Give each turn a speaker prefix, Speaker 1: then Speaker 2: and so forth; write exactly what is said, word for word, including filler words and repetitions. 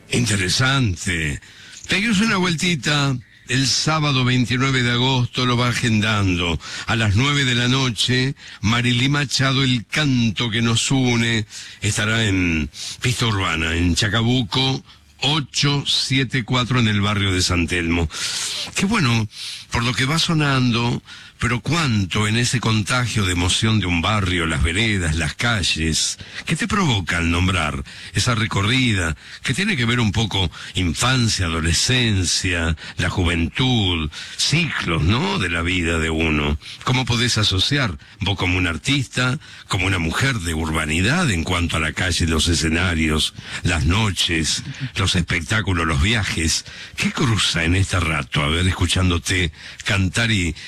Speaker 1: Interesante. Pegues una vueltita. El sábado veintinueve de agosto lo va agendando. A las nueve de la noche, Marilí Machado, El canto que nos une, estará en Pista Urbana, en Chacabuco, ochocientos setenta y cuatro en el barrio de San Telmo. Qué bueno, por lo que va sonando, pero cuánto en ese contagio de emoción de un barrio, las veredas, las calles, ¿qué te provoca al nombrar esa recorrida que tiene que ver un poco infancia, adolescencia, la juventud, ciclos, ¿no?, de la vida de uno? ¿Cómo podés asociar vos como un artista, como una mujer de urbanidad en cuanto a la calle, los escenarios, las noches, los espectáculos, los viajes? ¿Qué cruza en este rato? A ver, escuchándote cantar y